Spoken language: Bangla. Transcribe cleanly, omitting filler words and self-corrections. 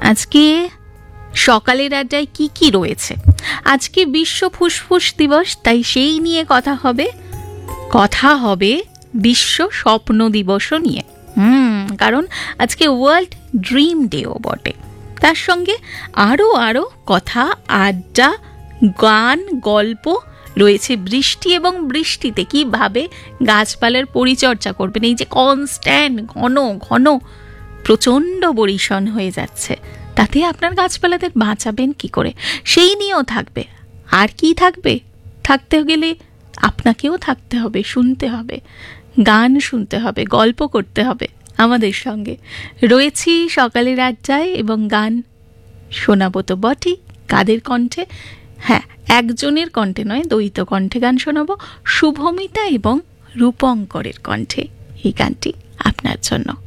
আজকে সকালের আড্ডায় কি কি রয়েছে? আজকে বিশ্ব ফুসফুস দিবস, তাই সেই নিয়ে কথা হবে বিশ্ব স্বপ্ন দিবসও নিয়ে। কারণ আজকে ওয়ার্ল্ড ড্রিম ডেও বটে। তার সঙ্গে আরও কথা, আড্ডা, গান, গল্প রয়েছে। বৃষ্টি এবং বৃষ্টিতে কিভাবে গাছপালার পরিচর্যা করবেন, এই যে কনস্ট্যান্ট ঘন ঘন প্রচণ্ড বর্ষণ হয়ে যাচ্ছে, তাতে আপনার গাছপালাদের বাঁচাবেন কি করে, সেই নিয়েও থাকবে। আর কি থাকবে? থাকতে গেলে আপনাকেও থাকতে হবে, শুনতে হবে, গান শুনতে হবে, গল্প করতে হবে। আমাদের সঙ্গে রয়েছি সকালের আড্ডায় এবং গান শোনাবো তো বটেই। কাদের কণ্ঠে? হ্যাঁ, একজনের কণ্ঠে নয়, দ্বৈত কণ্ঠে গান শোনাবো। শুভমিতা এবং রূপঙ্করের কণ্ঠে এই গানটি আপনার জন্য।